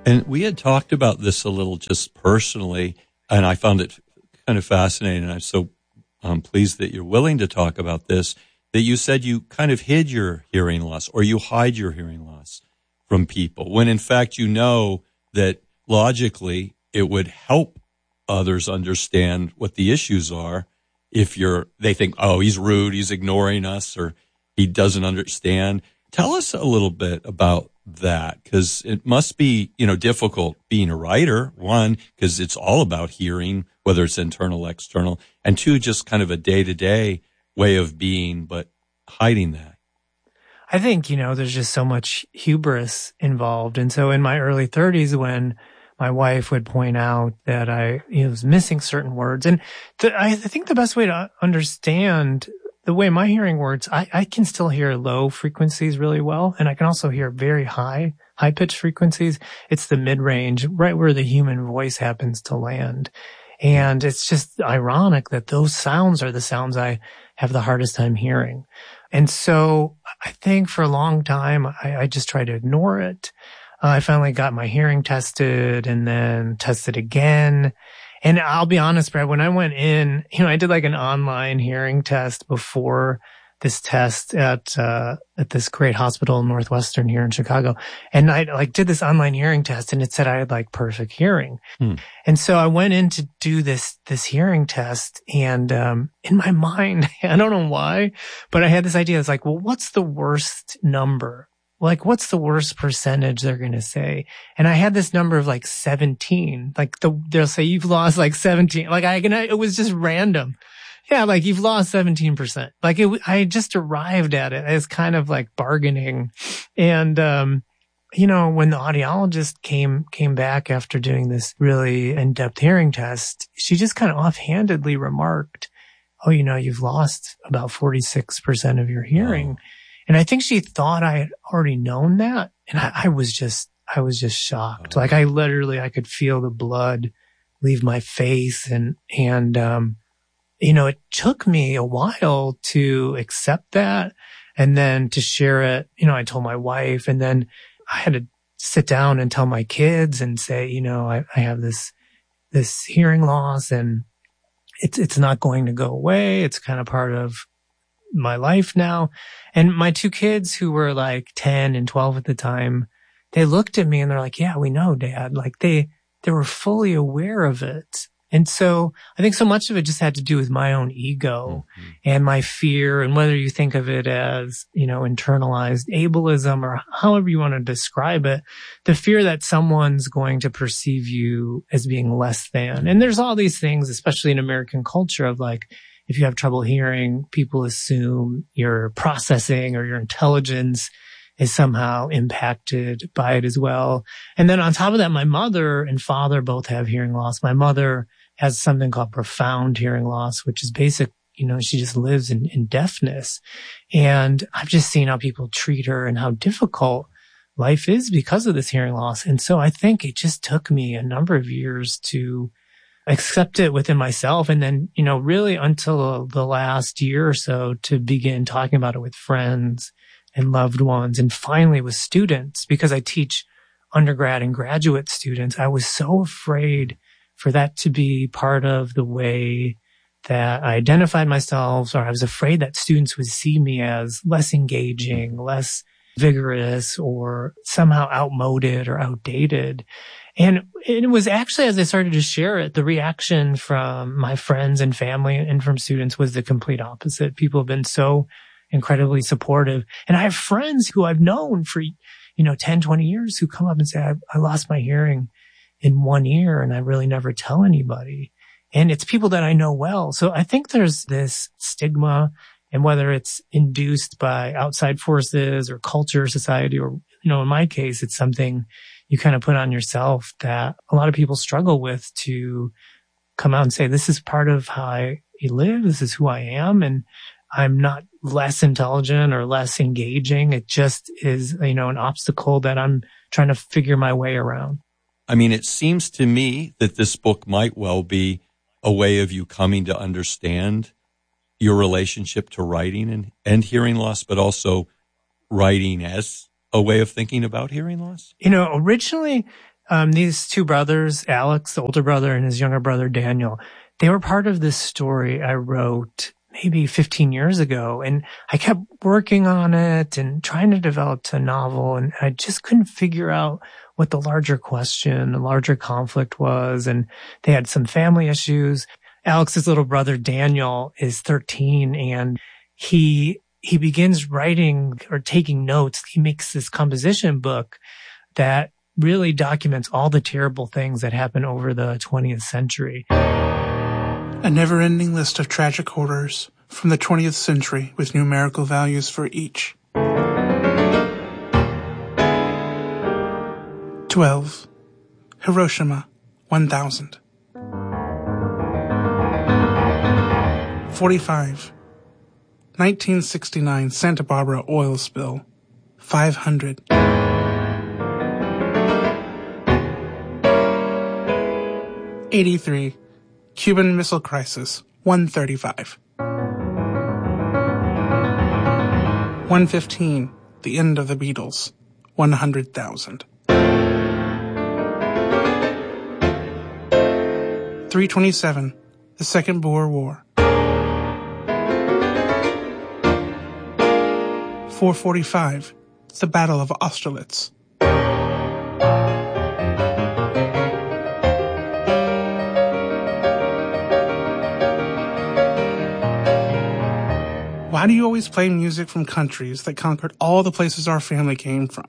And we had talked about this a little just personally, and I found it kind of fascinating. And I'm so pleased that you're willing to talk about this, that you said you kind of hid your hearing loss, or you hide your hearing loss from people, when in fact you know that logically it would help others understand what the issues are. If they think, oh, he's rude, he's ignoring us, or he doesn't understand. Tell us a little bit about that, because it must be, difficult being a writer, one, because it's all about hearing, whether it's internal, external, and two, just kind of a day-to-day way of being, but hiding that. I think, there's just so much hubris involved. And so in my early 30s, when my wife would point out that I was missing certain words, and I think the best way to understand the way my hearing works, I can still hear low frequencies really well, and I can also hear very high-pitched frequencies. It's the mid-range, right where the human voice happens to land. And it's just ironic that those sounds are the sounds I have the hardest time hearing. And so I think for a long time, I just tried to ignore it. I finally got my hearing tested and then tested again. And I'll be honest, Brad, when I went in, I did like an online hearing test before this test at this great hospital in Northwestern here in Chicago. And I did this online hearing test, and it said I had perfect hearing. And so I went in to do this hearing test, and in my mind, I don't know why, but I had this idea. It's well, what's the worst number? What's the worst percentage they're going to say? And I had this number of 17. They'll say you've lost 17. It was just random. Yeah, you've lost 17%. I just arrived at it as kind of bargaining. And, when the audiologist came back after doing this really in-depth hearing test, she just kind of offhandedly remarked, oh, you've lost about 46% of your hearing. Wow. And I think she thought I had already known that. And I was just shocked. Oh. I could feel the blood leave my face, and it took me a while to accept that and then to share it. I told my wife, and then I had to sit down and tell my kids and say, I have this hearing loss, and it's not going to go away. It's kind of part of my life now. And my two kids, who were 10 and 12 at the time, they looked at me and they're yeah, we know, Dad. They were fully aware of it. And so I think so much of it just had to do with my own ego and my fear, and whether you think of it as, internalized ableism or however you want to describe it, the fear that someone's going to perceive you as being less than. And there's all these things, especially in American culture, of if you have trouble hearing, people assume your processing or your intelligence is somehow impacted by it as well. And then on top of that, my mother and father both have hearing loss. My mother has something called profound hearing loss, which is basic, she just lives in deafness. And I've just seen how people treat her and how difficult life is because of this hearing loss. And so I think it just took me a number of years to accept it within myself. And then, really until the last year or so, to begin talking about it with friends and loved ones, and finally with students, because I teach undergrad and graduate students. I was so afraid for that to be part of the way that I identified myself, or I was afraid that students would see me as less engaging, less vigorous, or somehow outmoded or outdated. And it was actually, as I started to share it, the reaction from my friends and family and from students was the complete opposite. People have been so incredibly supportive. And I have friends who I've known for, 10, 20 years who come up and say, I lost my hearing in 1 year, and I really never tell anybody. And it's people that I know well. So I think there's this stigma, and whether it's induced by outside forces or culture, society, or, in my case, it's something you kind of put on yourself that a lot of people struggle with, to come out and say, this is part of how I live. This is who I am. And I'm not less intelligent or less engaging. It just is, an obstacle that I'm trying to figure my way around. I mean, it seems to me that this book might well be a way of you coming to understand your relationship to writing and hearing loss, but also writing as a way of thinking about hearing loss. Originally, These two brothers, Alex, the older brother, and his younger brother, Daniel, they were part of this story I wrote maybe 15 years ago. And I kept working on it and trying to develop a novel. And I just couldn't figure out what the larger question, the larger conflict was. And they had some family issues. Alex's little brother, Daniel, is 13, and he begins writing or taking notes. He makes this composition book that really documents all the terrible things that happened over the 20th century. A never-ending list of tragic horrors from the 20th century with numerical values for each. 12. Hiroshima, 1000. 45. 1969 Santa Barbara oil spill, 500. 83. Cuban Missile Crisis, 135. 115. The End of the Beatles, 100,000. 327. The Second Boer War. 445. The Battle of Austerlitz. 'Why do you always play music from countries that conquered all the places our family came from?'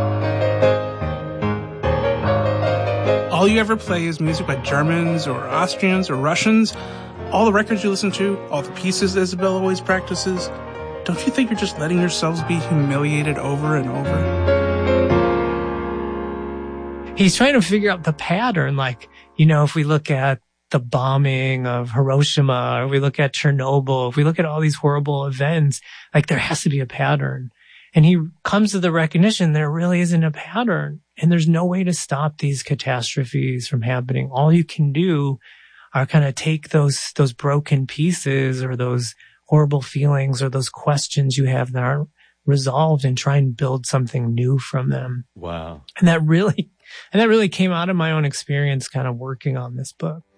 All you ever play is music by Germans or Austrians or Russians. All the records you listen to, all the pieces Isabel always practices. Don't you think you're just letting yourselves be humiliated over and over?" He's trying to figure out the pattern. Like, if we look at the bombing of Hiroshima, or we look at Chernobyl, if we look at all these horrible events, like there has to be a pattern. And he comes to the recognition there really isn't a pattern. And there's no way to stop these catastrophes from happening. All you can do are kind of take those broken pieces or those horrible feelings or those questions you have that aren't resolved and try and build something new from them. Wow. And that really came out of my own experience kind of working on this book.